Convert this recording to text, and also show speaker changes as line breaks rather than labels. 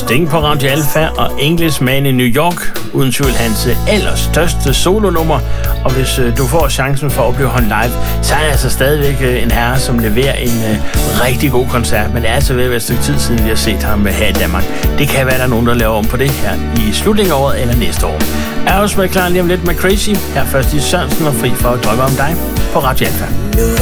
Sting på Radio Alpha og Englishman i New York. Uden tvivl hans allerstørste solonummer. Og hvis du får chancen for at opleve ham live, så er det altså stadigvæk en herre, som leverer en rigtig god koncert. Men det er altså ved at være et stykke tid siden, vi har set ham her i Danmark. Det kan være, der er nogen, der laver om på det her i slutningen af året eller næste år. Aerosmith klar lige om lidt med Crazy. Her først i Sørensen og Fri for at drømme om dig på Radio Alpha.